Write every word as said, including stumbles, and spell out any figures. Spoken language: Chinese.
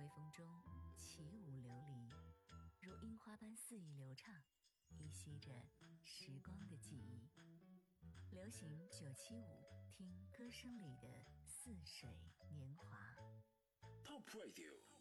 风中起舞流离，如樱花般肆意流畅，依稀着时光的记忆。流行九七五，听歌声里的似水年华。 Top Radio